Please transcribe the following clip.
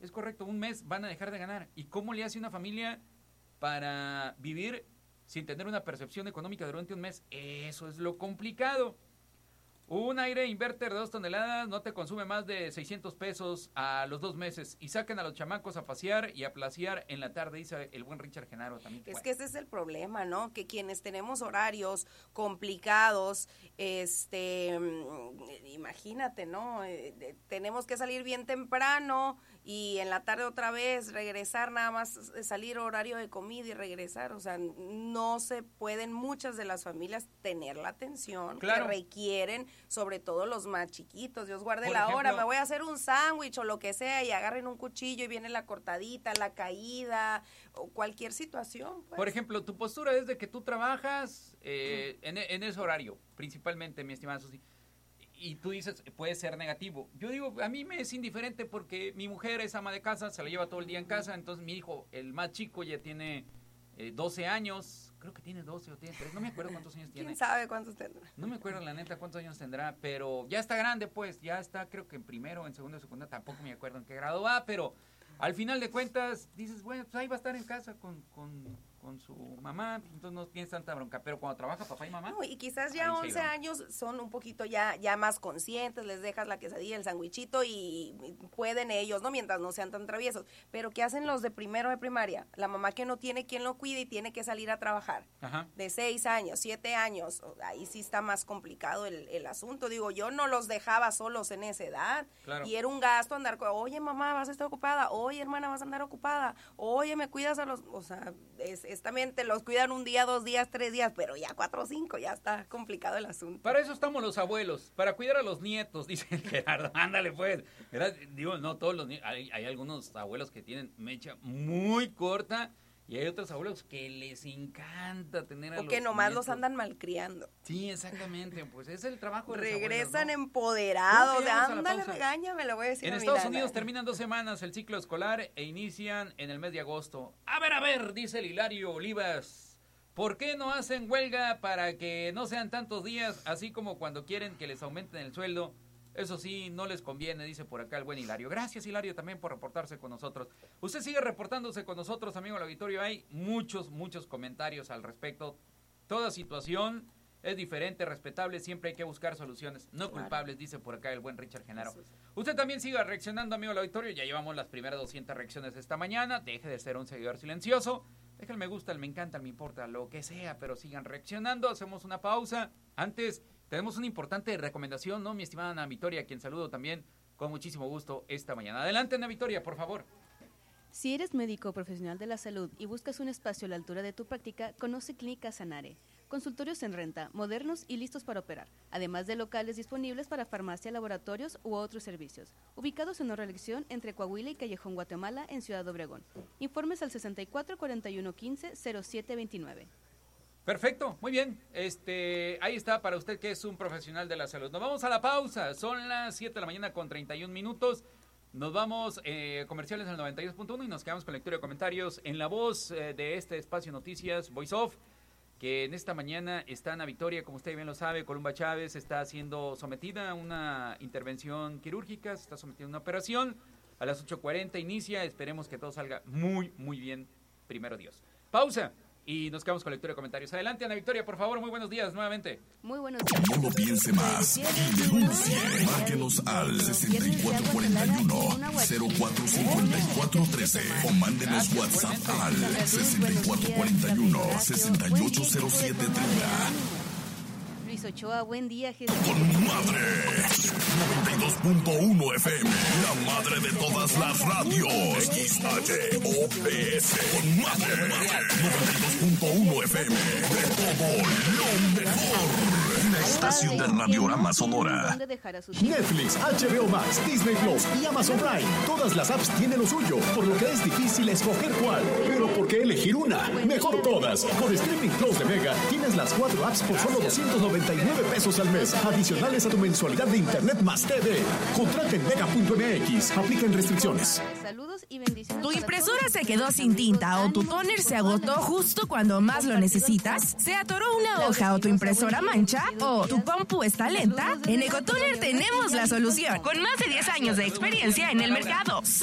es correcto, un mes van a dejar de ganar. ¿Y cómo le hace una familia para vivir sin tener una percepción económica durante un mes? Eso es lo complicado. Un aire inverter de 2 toneladas no te consume más de 600 pesos a los 2 meses. Y saquen a los chamacos a pasear y a placear en la tarde, dice el buen Richard Genaro también. Es que ese es el problema, ¿no? Que quienes tenemos horarios complicados, imagínate, ¿no? Tenemos que salir bien temprano y en la tarde otra vez regresar, nada más salir horario de comida y regresar. O sea, no se pueden muchas de las familias tener la atención que requieren, sobre todo los más chiquitos. Dios guarde la hora, me voy a hacer un sándwich o lo que sea y agarren un cuchillo y viene la cortadita, la caída o cualquier situación. Pues. Por ejemplo, tu postura es de que tú trabajas en ese horario, principalmente, mi estimada Susi. Y tú dices, puede ser negativo. Yo digo, a mí me es indiferente porque mi mujer es ama de casa, se la lleva todo el día en casa, entonces mi hijo, el más chico, ya tiene 12 años, creo que tiene 12 o tiene 3, no me acuerdo cuántos años tiene. ¿Quién sabe cuántos tendrá? No me acuerdo la neta cuántos años tendrá, pero ya está grande pues, ya está creo que en primero, en segundo, secundaria, tampoco me acuerdo en qué grado va, pero al final de cuentas dices, bueno, pues ahí va a estar en casa con su mamá, entonces no tienes tanta bronca, pero cuando trabaja papá y mamá... No, y quizás ya 11 años son un poquito ya más conscientes, les dejas la quesadilla, el sandwichito y pueden ellos, ¿no? Mientras no sean tan traviesos. Pero ¿qué hacen los de primero de primaria? La mamá que no tiene quien lo cuide y tiene que salir a trabajar. Ajá. De 6 años, 7 años, ahí sí está más complicado el asunto. Digo, yo no los dejaba solos en esa edad. Claro. Y era un gasto andar, oye mamá, vas a estar ocupada, oye hermana, vas a andar ocupada, oye, me cuidas a los... O sea, también te los cuidan un día, 2 días, 3 días, pero ya 4 o 5, ya está complicado el asunto. Para eso estamos los abuelos, para cuidar a los nietos, dice Gerardo, ándale pues. ¿Verdad? Digo, no todos los nietos, hay algunos abuelos que tienen mecha muy corta y hay otros abuelos que les encanta tener a los nietos. O que nomás los andan malcriando. Sí, exactamente, pues es el trabajo de los regresan abuelos, ¿no? Empoderados, ándale, regáñame, lo voy a decir en a Estados Miranda. Unidos terminan 2 semanas el ciclo escolar e inician en el mes de agosto. A ver, dice el Hilario Olivas, ¿por qué no hacen huelga para que no sean tantos días, así como cuando quieren que les aumenten el sueldo? Eso sí, no les conviene, dice por acá el buen Hilario. Gracias, Hilario, también por reportarse con nosotros. Usted sigue reportándose con nosotros, amigo del auditorio. Hay muchos comentarios al respecto. Toda situación es diferente, respetable, siempre hay que buscar soluciones, no culpables, dice por acá el buen Richard Genaro. Usted también siga reaccionando, amigo del auditorio. Ya llevamos las primeras 200 reacciones esta mañana. Deje de ser un seguidor silencioso. Deje el me gusta, el me encanta, el me importa, lo que sea, pero sigan reaccionando. Hacemos una pausa. Antes... tenemos una importante recomendación, ¿no? Mi estimada Ana Victoria, a quien saludo también con muchísimo gusto esta mañana. Adelante, Ana Victoria, por favor. Si eres médico o profesional de la salud y buscas un espacio a la altura de tu práctica, conoce Clínica Sanare. Consultorios en renta, modernos y listos para operar, además de locales disponibles para farmacia, laboratorios u otros servicios. Ubicados en una elección entre Coahuila y Callejón Guatemala en Ciudad Obregón. Informes al 64 41 15 07 29. Perfecto, muy bien. Ahí está para usted que es un profesional de la salud. Nos vamos a la pausa. Son las 7 de la mañana con 31 minutos. Nos vamos comerciales al 92.1 y nos quedamos con lectura de comentarios en la voz de este espacio Noticias Voice Off, que en esta mañana está Ana Victoria, como usted bien lo sabe. Columba Chávez está siendo sometida a una intervención quirúrgica, se está sometida a una operación. A las 8:40 inicia, esperemos que todo salga muy, muy bien, primero Dios. Pausa. Y nos quedamos con lectura de comentarios. Adelante, Ana Victoria, por favor, muy buenos días nuevamente. Muy buenos días. No lo piense más y denuncie. Márquenos al 6441-045413 o mándenos WhatsApp al 6441-680730. Luis Ochoa, buen día, Jesús. Con madre. 92.1 FM, la madre de todas las radios. XHOPS. Con madre. 92.1 FM, de todo lo mejor. Una estación de Radiorama Sonora. Netflix, HBO Max, Disney Plus y Amazon Prime. Todas las apps tienen lo suyo, por lo que es difícil escoger cuál. Pero ¿por qué elegir una? Mejor todas. Con Streaming Plus de Mega tienes las 4 apps por solo 299 pesos al mes, adicionales a tu mensualidad de internet más TV. Contrata en Mega.mx. Aplican restricciones. Saludos y bendiciones. ¿Tu impresora se quedó sin tinta o tu tóner se agotó justo cuando más lo necesitas? ¿Se atoró una hoja o tu impresora mancha? ¿O tu compu está lenta? En Ecotoner tenemos la solución. Con más de 10 años de experiencia en el mercado.